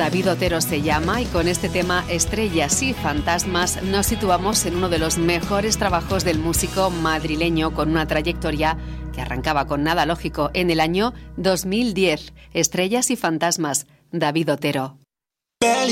David Otero se llama, y con este tema Estrellas y Fantasmas nos situamos en uno de los mejores trabajos del músico madrileño, con una trayectoria que arrancaba con Nada Lógico en el año 2010. Estrellas y Fantasmas, David Otero.